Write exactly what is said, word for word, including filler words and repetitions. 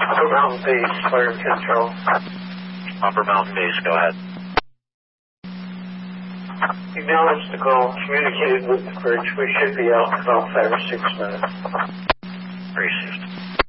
Upper Mountain Base, fire control. Upper Mountain Base, go ahead. Acknowledge the call. Communicated with the bridge. We should be out in about five or six minutes. Received.